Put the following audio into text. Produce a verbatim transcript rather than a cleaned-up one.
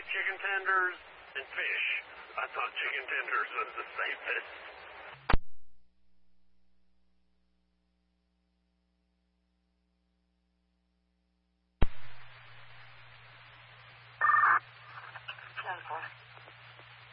chicken tenders and fish. I thought chicken tenders was the safest.